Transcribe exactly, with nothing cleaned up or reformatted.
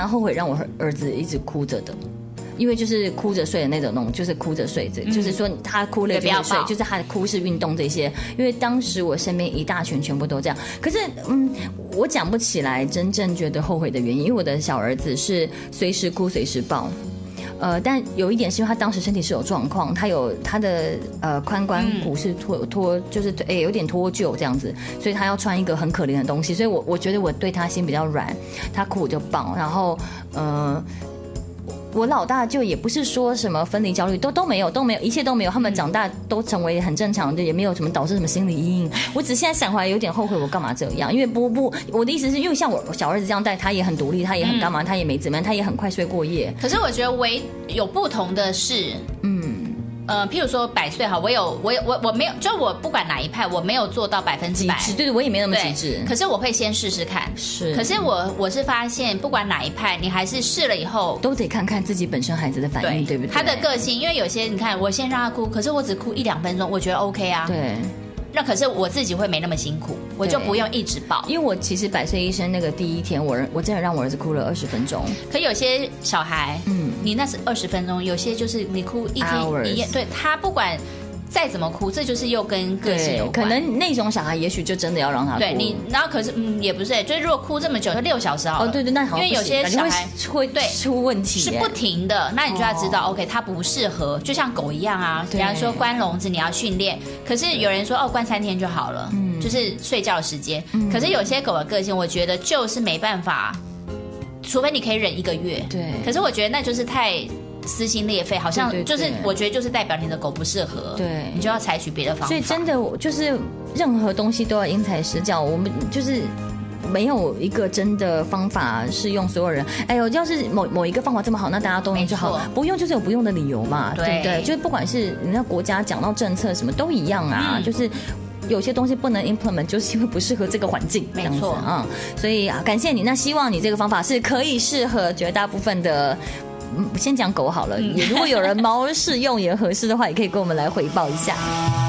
蛮后悔让我儿子一直哭着的。因为就是哭着睡的那种，那种就是哭着睡着、嗯，就是说他哭了就会睡，就是他的哭是运动这些。因为当时我身边一大群全部都这样，可是嗯，我讲不起来真正觉得后悔的原因，因为我的小儿子是随时哭随时抱。呃，但有一点是因为他当时身体是有状况，他有他的呃髋关骨是脱脱，就是诶有点脱臼这样子，所以他要穿一个很可怜的东西，所以我我觉得我对他心比较软，他哭我就抱，然后呃。我老大就也不是说什么分离焦虑，都都没有，都没有，一切都没有。他们长大都成为很正常的，也没有什么导致什么心理阴影。我只是现在想回来有点后悔，我干嘛这样？因为不不，我的意思是因为像我小儿子这样带，他也很独立，他也很干嘛，他也没怎么样，他也很快睡过夜。 可是我觉得唯有不同的是，嗯。呃，譬如说百岁好，我有我有我我没有，就我不管哪一派，我没有做到百分之百， 对对，我也没那么极致。 可是我会先试试看， 是。 可是我我是发现，不管哪一派，你还是试了以后， 都得看看自己本身孩子的反应， 对, 对不对？ 他的个性，因为有些你看，我先让他哭，可是我只哭一两分钟，我觉得 OK 啊。 对。 那可是我自己会没那么辛苦，我就不用一直抱。 因为我其实百岁医生那个第一天，我我真的让我儿子哭了二十分钟。 可有些小孩，嗯，你那是二十分钟，有些就是你哭一天一夜，对他不管再怎么哭，这就是又跟个性有关。 可能那种小孩也许就真的要让他哭。 对你，然后可是嗯也不是，就是如果哭这么久，就六小时好了。 哦，对对，那好像因为有些小孩会对出问题， 是不停的，那你就要知道、哦、，OK， 他不适合，就像狗一样啊。比方说关笼子，你要训练，可是有人说哦，关三天就好了，嗯，就是睡觉时间、嗯。可是有些狗的个性，我觉得就是没办法，除非你可以忍一个月。 对， 可是我觉得那就是太。撕心裂肺，好像就是我觉得就是代表你的狗不适合， 对， 你就要采取别的方法。 所以真的就是任何东西都要因材施教，我们就是没有一个真的方法适用所有人。哎呦，要是某某一个方法这么好，那大家都用就好，不用就是有不用的理由嘛， 对, 对不对？就是不管是人家国家讲到政策什么都一样啊，嗯、就是。有些东西不能 implement， 就是因为不适合这个环境， 没错啊、嗯。所以啊，感谢你。那希望你这个方法是可以适合绝大部分的。先讲狗好了，嗯、如果有人猫适用也合适的话，也可以跟我们来回报一下。